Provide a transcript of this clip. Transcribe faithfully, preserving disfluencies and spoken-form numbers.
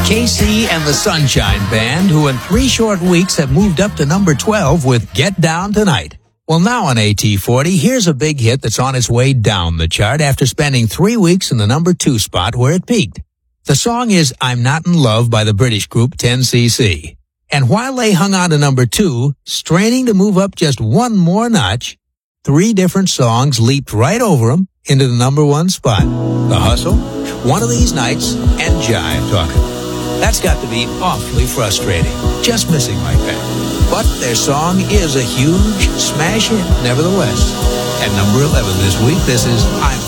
K C and the Sunshine Band, who in three short weeks have moved up to number twelve with Get Down Tonight. Well, now on A T forty, here's a big hit that's on its way down the chart after spending three weeks in the number two spot where it peaked. The song is I'm Not in Love by the British group ten C C. And while they hung on to number two, straining to move up just one more notch, three different songs leaped right over them into the number one spot. The Hustle, One of These Nights, and Jive Talking. That's got to be awfully frustrating, just missing like that. But their song is a huge smash hit nevertheless. At number eleven this week, this is I'm